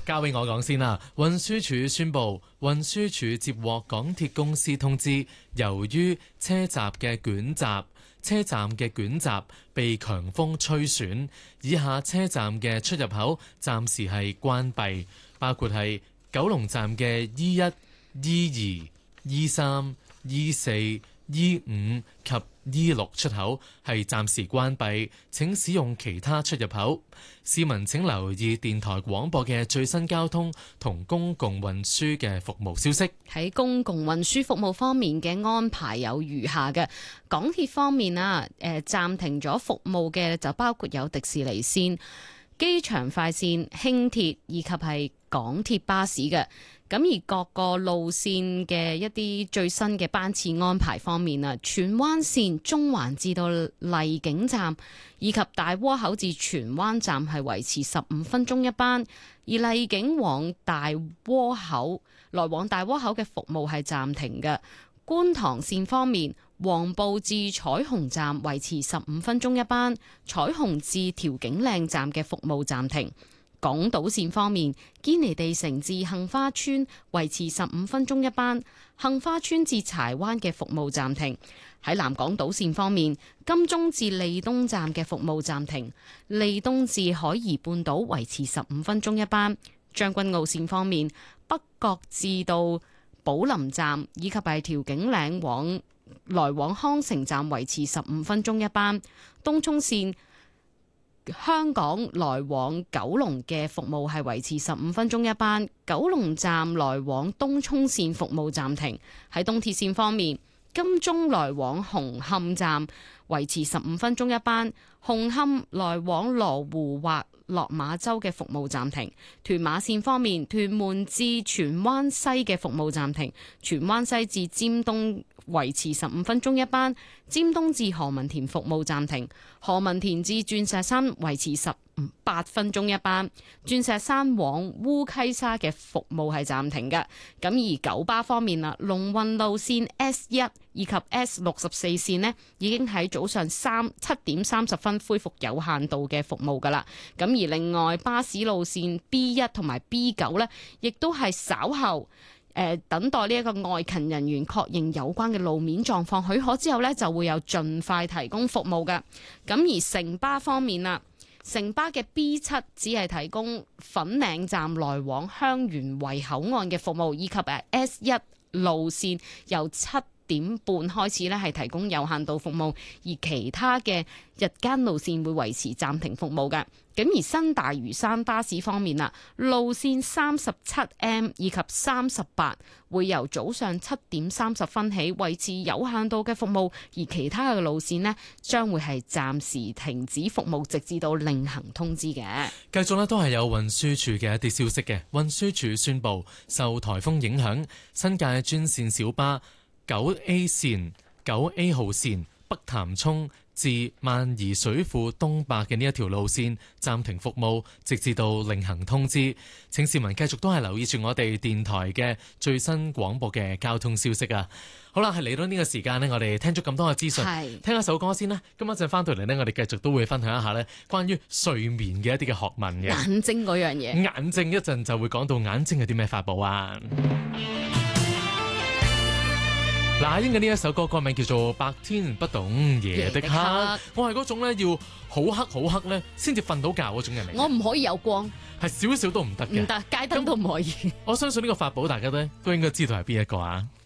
交俾我講先啦。運輸署宣布，運輸署接獲港鐵公司通知，由於車站嘅捲閘被強風吹損，以下車站嘅出入口暫時係關閉，包括係九龍站嘅 E1、E2、E3、E4、E5 及E6 出口係暫時關閉，請使用其他出入口。市民請留意電台廣播嘅最新交通同公共運輸嘅服務消息。 喺公共運輸服務方面嘅安排有如下嘅。港鐵方面暫停咗服務嘅就包括有迪士尼線、機場快線、輕鐵以及係港鐵巴士嘅。咁而各個路線嘅一啲最新嘅班次安排方面荃灣線中環至到荔景站以及大窩口至荃灣站係維持15分鐘一班，而荔景往大窩口來往大窩口嘅服務係暫停嘅。觀塘線方面，黃埔至彩虹站維持15分鐘一班，彩虹至調景嶺站嘅服務暫停。港島線方面，堅尼地城至杏花邨維持15分鐘一班，杏花邨至柴灣嘅服務暫停。喺南港島線方面，金鐘至利東站嘅服務暫停，利東至海怡半島維持15分鐘一班。將軍澳線方面，北角至到寶林站以及係調景嶺來往康城站維持15分鐘一班。東涌線香港來往九龍嘅服務係維持15分鐘一班，九龍站來往東涌線服務暫停。喺東鐵線方面，金鐘來往紅磡站維持15分鐘一班，紅磡來往羅湖或落馬洲嘅服務暫停。屯馬線方面，屯門至荃灣西嘅服務暫停，荃灣西至尖東維持15分鐘一班，尖東至何文田服務暫停，何文田至鑽石山維持18分鐘一班，鑽石山往烏溪沙嘅服務係暫停嘅。咁而九巴方面龍運路線 S1 以及 S64 線呢已經喺早上7點30分恢復有限度嘅服務噶啦。咁而另外巴士路線 B1 同埋 B9 呢，亦都係稍後等待呢一個外勤人員確認有關嘅路面狀況許可之後呢，就會有盡快提供服務嘅。咁而城巴方面城巴嘅 B7 只係提供粉嶺站來往香園圍口岸嘅服務，以及S1 路線由7點半開始咧係提供有限度服務，而其他嘅日間路線會維持暫停服務嘅。咁而新大嶼山巴士方面路線 37M 以及38會由早上7點30分起維持有限度嘅服務，而其他嘅路線呢將會係暫時停止服務，直至到另行通知嘅。 繼續都係有運輸署嘅一啲消息嘅。運輸署宣布，受颱風影響，新界專線小巴9A 線、9A 號線北潭涌至萬宜水庫東壩嘅呢一條路線暫停服務，直至到另行通知。請市民繼續都係留意住我哋電台嘅最新廣播嘅交通消息啊！好啦，係嚟到呢個時間呢，我哋聽咗咁多嘅資訊，聽一首歌先啦。今一陣翻到嚟呢，我哋繼續都會分享一下呢關於睡眠嘅一啲嘅學問嘅。 眼睛嗰樣嘢， 眼睛一陣就會講到眼睛有啲咩法寶啊！那英嘅呢一首歌歌名叫做《白天不懂夜的黑》，我係嗰種咧要好黑好黑咧先至瞓到覺嗰種人嚟。 我唔可以有光， 係少少都唔得嘅， 唔得，街燈都唔可以。 我相信呢個法寶大家都應該知道係邊一個啊！